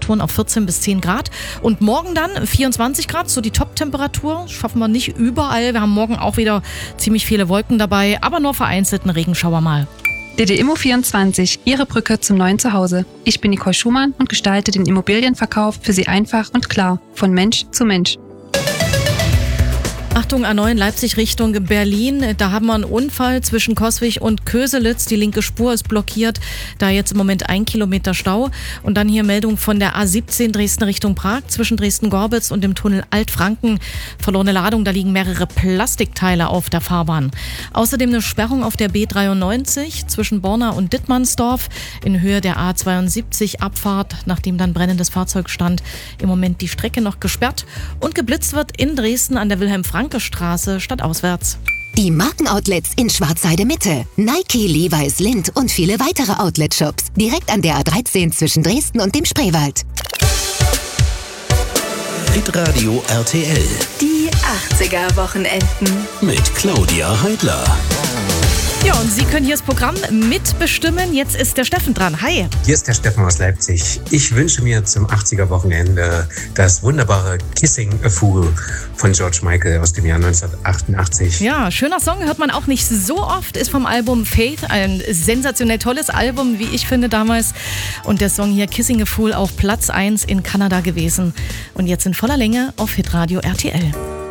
Temperaturen auf 14 bis 10 Grad. Und morgen dann 24 Grad, so die Top-Temperatur. Schaffen wir nicht überall. Wir haben morgen auch wieder ziemlich viele Wolken dabei, aber nur vereinzelten Regenschauer mal. DD Immo24, Ihre Brücke zum neuen Zuhause. Ich bin Nicole Schumann und gestalte den Immobilienverkauf für Sie einfach und klar, von Mensch zu Mensch. Achtung, A9 Leipzig Richtung Berlin. Da haben wir einen Unfall zwischen Coswig und Köselitz. Die linke Spur ist blockiert. Da jetzt im Moment 1 Kilometer Stau. Und dann hier Meldung von der A17 Dresden Richtung Prag zwischen Dresden-Gorbitz und dem Tunnel Altfranken. Verlorene Ladung, da liegen mehrere Plastikteile auf der Fahrbahn. Außerdem eine Sperrung auf der B93 zwischen Borna und Dittmannsdorf in Höhe der A72 Abfahrt, nachdem dann brennendes Fahrzeug stand. Im Moment die Strecke noch gesperrt. Und geblitzt wird in Dresden an der Wilhelm-Franke-Straße stadtauswärts. Die Markenoutlets in Schwarzheide Mitte. Nike, Levi's, Lindt und viele weitere Outlet-Shops. Direkt an der A13 zwischen Dresden und dem Spreewald. Hitradio RTL. Die 80er-Wochenenden. Mit Claudia Heidler. Ja, und Sie können hier das Programm mitbestimmen. Jetzt ist der Steffen dran. Hi. Hier ist der Steffen aus Leipzig. Ich wünsche mir zum 80er-Wochenende das wunderbare Kissing a Fool von George Michael aus dem Jahr 1988. Ja, schöner Song, hört man auch nicht so oft, ist vom Album Faith, ein sensationell tolles Album, wie ich finde damals. Und der Song hier Kissing a Fool auf Platz 1 in Kanada gewesen. Und jetzt in voller Länge auf Hitradio RTL.